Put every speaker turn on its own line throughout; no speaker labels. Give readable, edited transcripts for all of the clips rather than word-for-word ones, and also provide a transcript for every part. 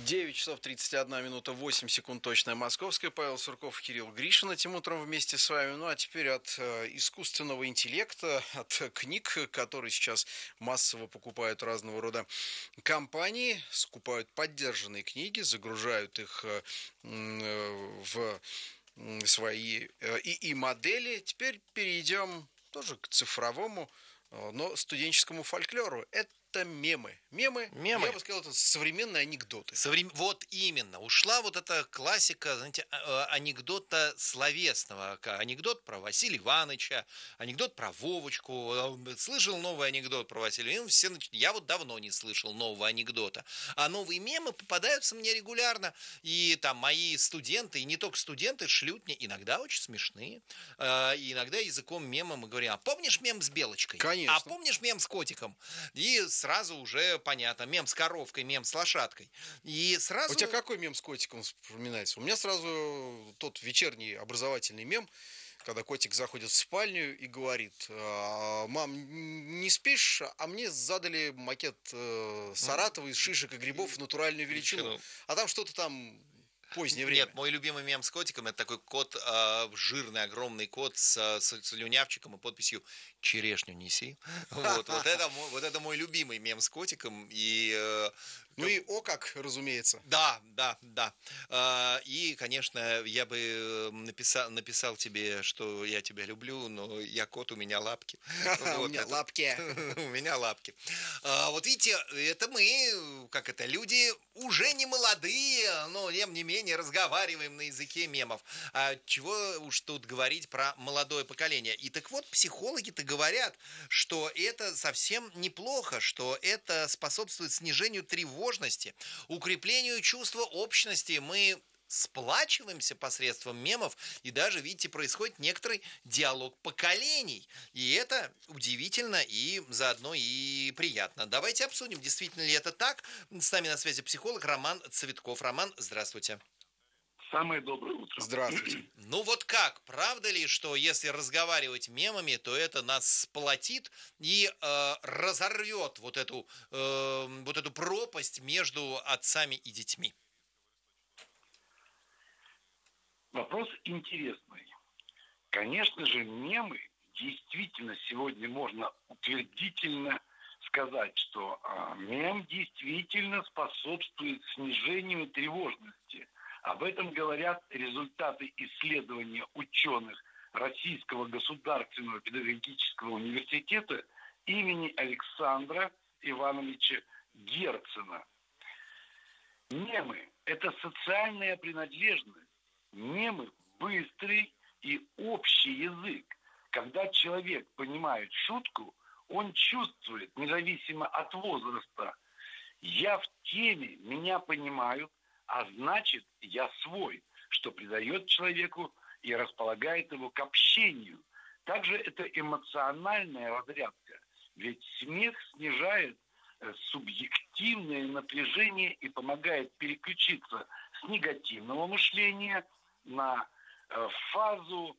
9 часов 31 минута 8 секунд точная московская. Павел Сурков, Кирилл Гришин этим утром вместе с вами. Ну а теперь от искусственного интеллекта, от книг, которые сейчас массово покупают разного рода компании, скупают поддержанные книги, загружают их в свои ИИ-модели. Теперь перейдем тоже к цифровому, но студенческому фольклору. Это мемы. Мемы, я
Мемы.
бы сказал, это современные анекдоты.
Вот именно. Ушла вот эта классика, знаете, анекдота словесного. Анекдот про Василия Ивановича, анекдот про Вовочку. Слышал новый анекдот про Василия Ивановича? Я вот давно не слышал нового анекдота. А новые мемы попадаются мне регулярно. И там мои студенты, и не только студенты, шлют мне иногда очень смешные. И иногда языком мема мы говорим: а помнишь мем с белочкой? А
Конечно.
помнишь мем с котиком? И сразу уже понятно. Мем с коровкой, мем с лошадкой. И
А у тебя
сразу...
какой мем с котиком вспоминается? У меня сразу тот вечерний образовательный мем, когда котик заходит в спальню и говорит: мам, не спишь? А мне задали макет Саратова из шишек и грибов в натуральную величину.
Величину.
А там что-то там позднее
Нет,
время.
мой любимый мем с котиком — это такой кот, жирный, огромный кот с слюнявчиком и подписью «Черешню неси». Вот это мой любимый мем с котиком.
Ну и о как, разумеется.
Да, да, да. И, конечно, я бы написал тебе, что я тебя люблю, но я кот, у меня лапки.
У
Вот
меня
это.
лапки.
У меня лапки. Вот видите, это мы, как это, люди уже не молодые, но тем не менее разговариваем на языке мемов. А чего уж тут говорить про молодое поколение. И так вот, психологи-то говорят, что это совсем неплохо, что это способствует снижению тревожности, укреплению чувства общности. Мы сплачиваемся посредством мемов, и даже, видите, происходит некоторый диалог поколений. И это удивительно и заодно и приятно. Давайте обсудим, действительно ли это так. С нами на связи психолог Роман Цветков. Роман, здравствуйте.
Самое доброе утро.
Здравствуйте.
Ну вот как, правда ли, что если разговаривать мемами, то это нас сплотит и разорвет вот эту пропасть между отцами и детьми?
Вопрос интересный. Конечно же, мемы действительно сегодня можно утвердительно сказать, что мем действительно способствует снижению тревожности. Об этом говорят результаты исследования ученых Российского государственного педагогического университета имени Александра Ивановича Герцена. Мемы – это социальная принадлежность. Мемы – быстрый и общий язык. Когда человек понимает шутку, он чувствует, независимо от возраста: я в теме, меня понимают, а значит, я свой, что придает человеку и располагает его к общению. Также это эмоциональная разрядка, ведь смех снижает субъективное напряжение и помогает переключиться с негативного мышления на фазу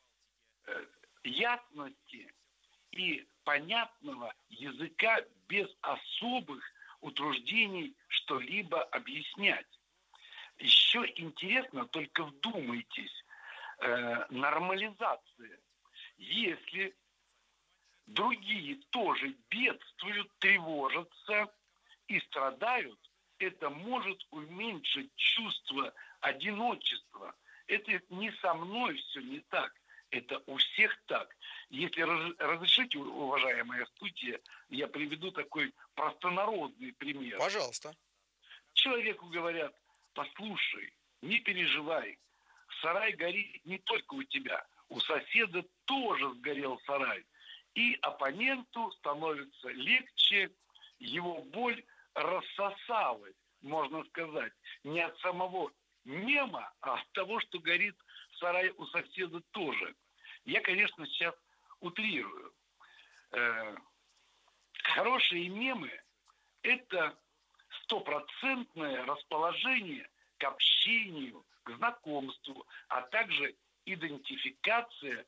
ясности и понятного языка без особых утруждений что-либо объяснять. Еще интересно, только вдумайтесь, нормализация. Если другие тоже бедствуют, тревожатся и страдают, это может уменьшить чувство одиночества. Это не со мной все не так, это у всех так. Если разрешите, уважаемая студия, я приведу такой простонародный пример.
Пожалуйста.
Человеку говорят: послушай, не переживай, сарай горит не только у тебя, у соседа тоже сгорел сарай. И оппоненту становится легче, его боль рассосалась, можно сказать, не от самого мема, а от того, что горит сарай у соседа тоже. Я, конечно, сейчас утрирую. Хорошие мемы – это стопроцентное расположение к общению, к знакомству, а также идентификация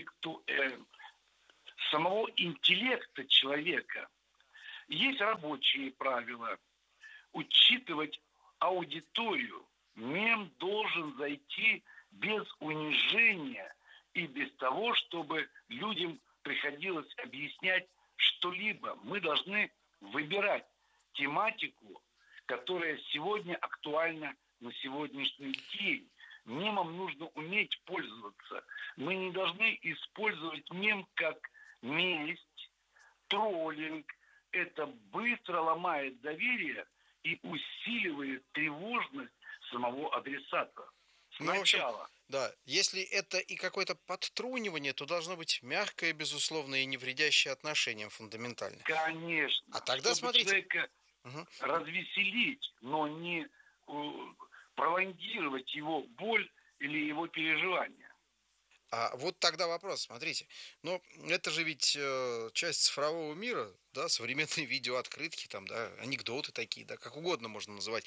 самого интеллекта человека. Есть рабочие правила. Учитывать аудиторию. Мем должен зайти без унижения и без того, чтобы людям приходилось объяснять что-либо. Мы должны выбирать тематику, которая сегодня актуальна на сегодняшний день. Мемом нужно уметь пользоваться. Мы не должны использовать мем как месть, троллинг. Это быстро ломает доверие и усиливает тревожность самого адресата.
Ну, в общем,
Сначала.
да, если это и какое-то подтрунивание, то должно быть мягкое, безусловно, и не вредящее отношениям фундаментально.
Конечно,
А тогда
чтобы
смотрите.
человека
Мгм.
развеселить, но не пролонгировать его боль или его переживания.
А вот тогда вопрос, смотрите. Но это же ведь часть цифрового мира, да, современные видеооткрытки, там, да, анекдоты такие, да, как угодно можно называть.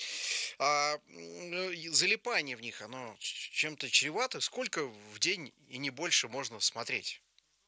И залипание в них, оно чем-то чревато. Сколько в день и не больше можно смотреть?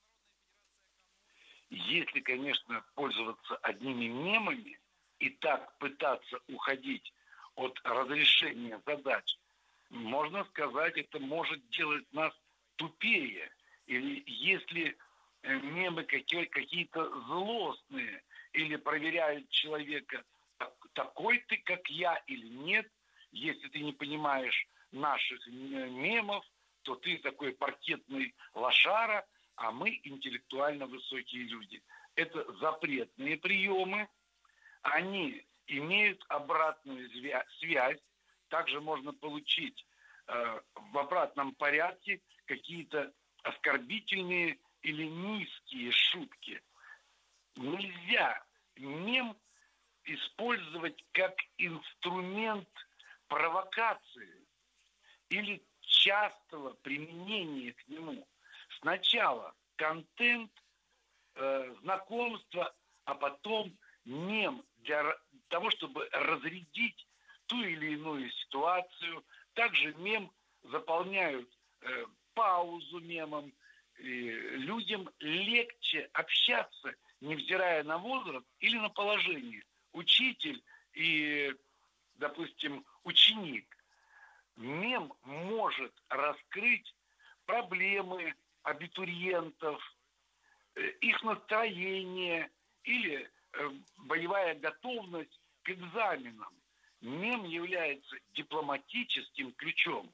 Если, конечно, пользоваться одними мемами и так пытаться уходить от разрешения задач, можно сказать, это может делать нас тупее. Или если мемы какие-то злостные или проверяют человека, такой ты, как я или нет, если ты не понимаешь наших мемов, то ты такой паркетный лошара, а мы интеллектуально высокие люди. Это запретные приемы, они имеют обратную связь, также можно получить в обратном порядке какие-то оскорбительные или низкие шутки. Нельзя мем использовать как инструмент провокации или частого применения к нему. Сначала контент, знакомство, а потом мем для того, чтобы разрядить ту или иную ситуацию. Также мем заполняют паузу мемом. И людям легче общаться, невзирая на возраст или на положение. Учитель и, допустим, ученик. Мем может раскрыть проблемы абитуриентов, их настроение или боевая готовность к экзаменам. Мем является дипломатическим ключом.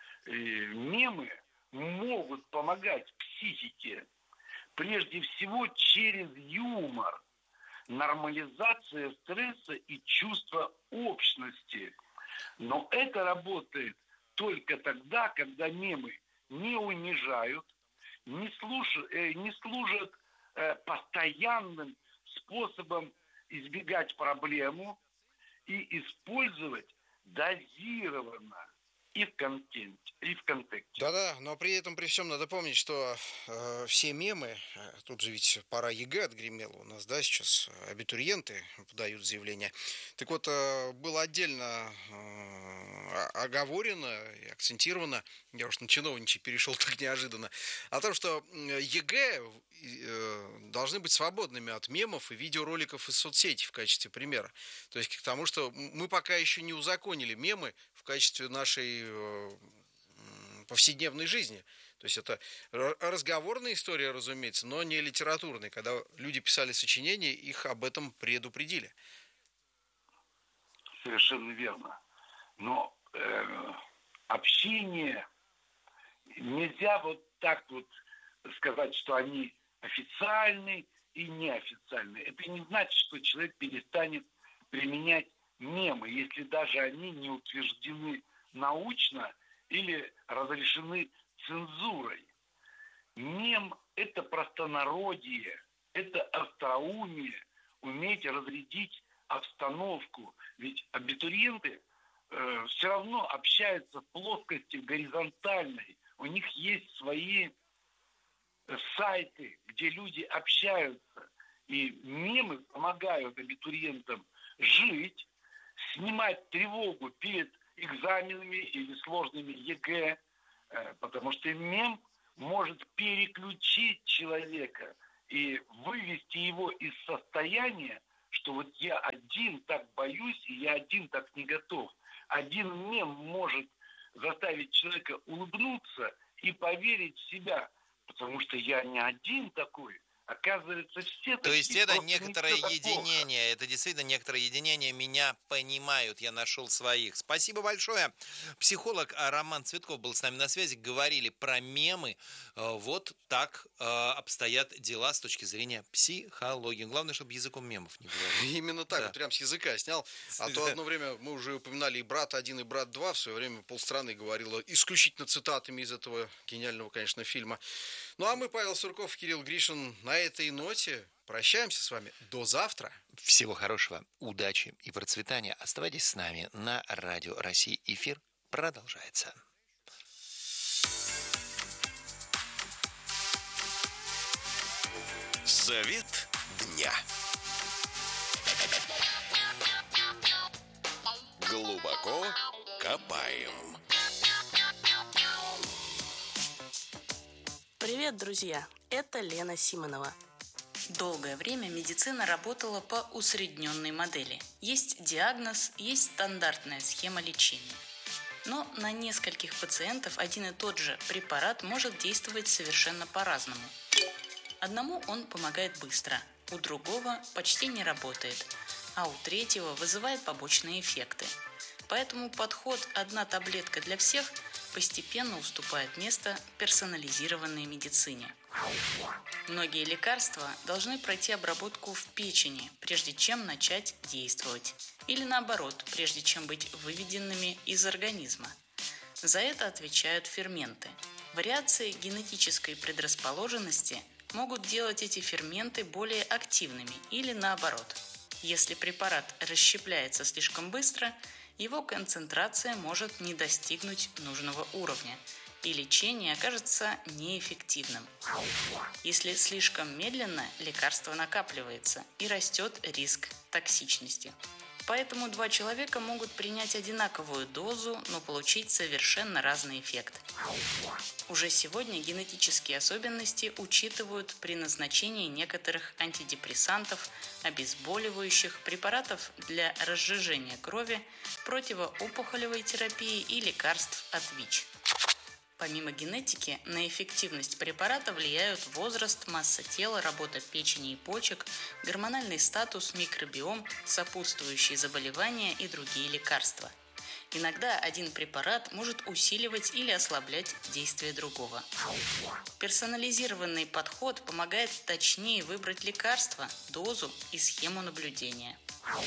Мемы могут помогать психике прежде всего через юмор, нормализация стресса и чувство общности. Но это работает только тогда, когда мемы не унижают, не служат постоянным способом избегать проблему и использовать дозированно и в контексте.
Да-да, но при этом, при всем, надо помнить, что все мемы, тут же ведь пора ЕГЭ отгремела у нас, да, сейчас абитуриенты подают заявления. Так вот, было отдельно оговорено и акцентировано, я уж на чиновничий перешел так неожиданно, о том, что ЕГЭ должны быть свободными от мемов и видеороликов из соцсетей в качестве примера. То есть к тому, что мы пока еще не узаконили мемы в качестве нашей повседневной жизни. То есть это разговорная история, разумеется, но не литературная. Когда люди писали сочинения, их об этом предупредили.
Совершенно верно. Но общение нельзя вот так вот сказать, что они официальны и неофициальны. Это не значит, что человек перестанет применять мемы, если даже они не утверждены научно или разрешены цензурой. Мем – это простонародье, это остроумие, уметь разрядить обстановку. Ведь абитуриенты все равно общаются в плоскости горизонтальной. У них есть свои сайты, где люди общаются. И мемы помогают абитуриентам жить, снимать тревогу перед экзаменами или сложными ЕГЭ, потому что мем может переключить человека и вывести его из состояния, что вот я один так боюсь, и я один так не готов. один мем может заставить человека улыбнуться и поверить в себя, потому что я не один такой. Оказывается, все такие.
То есть это
просто не
некоторое
всё так плохо.
единение, это действительно некоторое единение, меня понимают, я нашел своих. Спасибо большое. Психолог Роман Цветков был с нами на связи, говорили про мемы. Вот так обстоят дела с точки зрения психологии. Главное, чтобы языком мемов не говорили.
Именно так,
Да.
вот прям с языка снял. А то одно время мы уже упоминали и «Брат 1», и «Брат 2». В свое время полстраны говорило исключительно цитатами из этого гениального, конечно, фильма. Ну а мы, Павел Сурков, Кирилл Гришин, на этой ноте прощаемся с вами. До завтра.
Всего хорошего, удачи и процветания. Оставайтесь с нами на Радио России. Эфир продолжается.
Совет дня. Глубоко копаем.
Привет, друзья! Это Лена Симонова.
Долгое время медицина работала по усредненной модели. Есть диагноз, есть стандартная схема лечения. Но на нескольких пациентов один и тот же препарат может действовать совершенно по-разному. Одному он помогает быстро, у другого почти не работает, а у третьего вызывает побочные эффекты. Поэтому подход «одна таблетка для всех» постепенно уступает место персонализированной медицине. Многие лекарства должны пройти обработку в печени, прежде чем начать действовать. Или наоборот, прежде чем быть выведенными из организма. За это отвечают ферменты. Вариации генетической предрасположенности могут делать эти ферменты более активными или наоборот. Если препарат расщепляется слишком быстро, его концентрация может не достигнуть нужного уровня, и лечение окажется неэффективным. Если слишком медленно, лекарство накапливается и растет риск токсичности. Поэтому два человека могут принять одинаковую дозу, но получить совершенно разный эффект. Уже сегодня генетические особенности учитывают при назначении некоторых антидепрессантов, обезболивающих, препаратов для разжижения крови, противоопухолевой терапии и лекарств от ВИЧ. Помимо генетики, на эффективность препарата влияют возраст, масса тела, работа печени и почек, гормональный статус, микробиом, сопутствующие заболевания и другие лекарства. Иногда один препарат может усиливать или ослаблять действие другого. Персонализированный подход помогает точнее выбрать лекарство, дозу и схему наблюдения.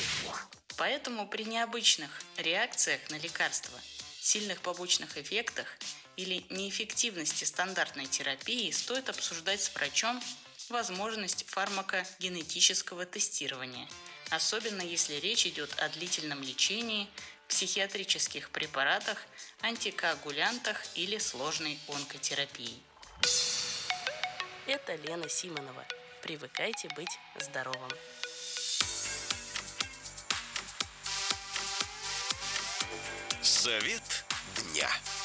Поэтому при необычных реакциях на лекарства, сильных побочных эффектах или неэффективности стандартной терапии стоит обсуждать с врачом возможность фармакогенетического тестирования, особенно если речь идет о длительном лечении, психиатрических препаратах, антикоагулянтах или сложной онкотерапии.
Это Лена Симонова. Привыкайте быть здоровым.
Совет дня.